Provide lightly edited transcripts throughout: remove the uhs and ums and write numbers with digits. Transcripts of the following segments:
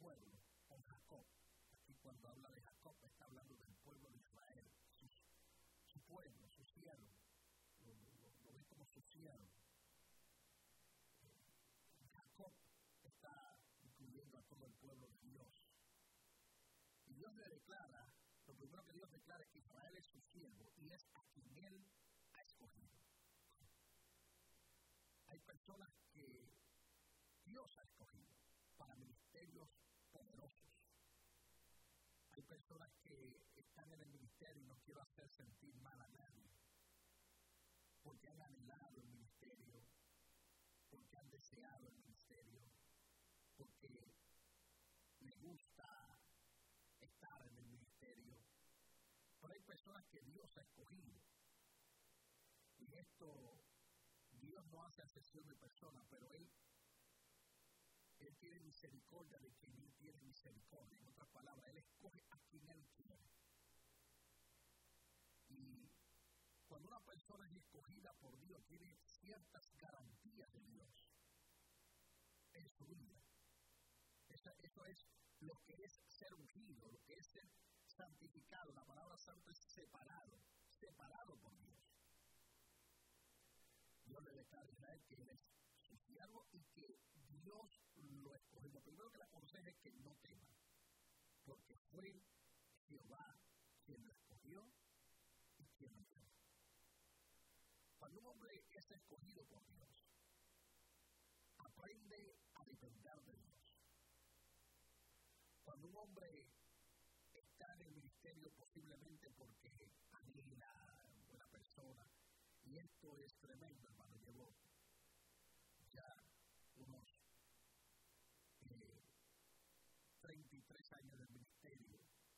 pueblo, con Jacob. Aquí cuando habla de Jacob está hablando del pueblo de Israel, su pueblo, su siervo, lo ve como su siervo. Jacob está incluyendo a todo el pueblo de Dios. Y Dios le declara, lo primero que Dios declara es que Israel es su siervo y es a quien Él ha escogido. Hay personas que Dios ha escogido para ministerios poderosos. Hay personas que están en el ministerio y no quiero hacer sentir mal a nadie, porque han anhelado el ministerio, porque han deseado el ministerio, porque les gusta estar en el ministerio. Pero hay personas que Dios ha escogido. Y esto, Dios no hace acepción de personas, pero Él tiene misericordia de quien Él tiene misericordia. En otras palabras, Él escoge a quien Él quiere. Y cuando una persona es escogida por Dios, tiene ciertas garantías de Dios en su vida. Eso es lo que es ser ungido, lo que es ser santificado. La palabra santo es separado por Dios. Dios le declara a Israel que Él es su siervo y que Dios lo escoge. Lo primero que le aconseja es que no tema, porque fue Jehová quien lo escogió y quien lo llamó. Cuando un hombre es escogido por Dios, aprende a depender de Dios. Cuando un hombre está en el ministerio posiblemente porque anhela buena persona, y esto es tremendo, hermano. Llevo ya unos 33 años del ministerio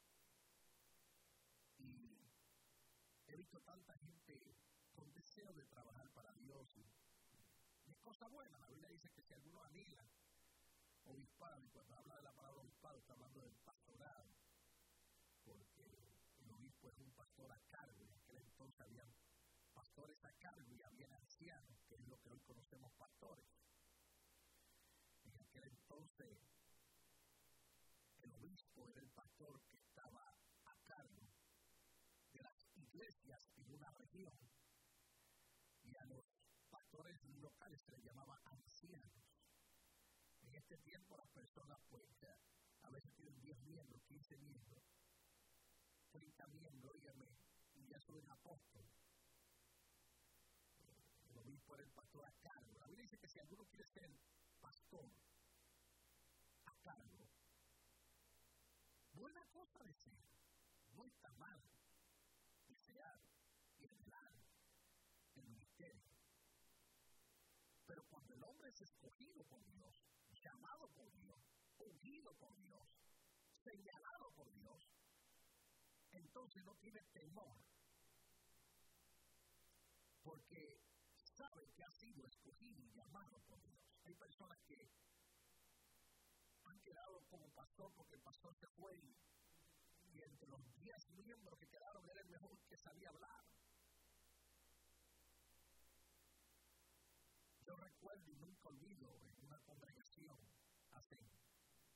y he visto tanta gente con deseo de trabajar para Dios y es cosa buena. La Biblia dice que si alguno anhela obispado, y cuando habla de la palabra obispado está hablando del pastorado, porque el obispo es un pastor a cargo. En aquel entonces había pastores a cargo y había ancianos, que es lo que hoy conocemos pastores. En aquel entonces el obispo era el pastor que estaba a cargo de las iglesias en una región, y a los pastores locales se les llamaba ancianos. En este tiempo las personas pues a veces tienen 10 miembros, 15 miembros, 30 miembros, y ya son apóstoles. El obispo era el pastor a cargo. La Biblia dice que si alguno quiere ser pastor a cargo, buena cosa desea, no está mal desear y anhelar el ministerio. Pero cuando el hombre es escogido por Dios, llamado por Dios, ungido por Dios, señalado por Dios, entonces no tiene temor, porque sabe que ha sido escogido y llamado por Dios. Hay personas que han quedado como pastor porque el pastor se fue y entre los 10 miembros que quedaron era el mejor que sabía hablar. Yo recuerdo y nunca olvido en una congregación hace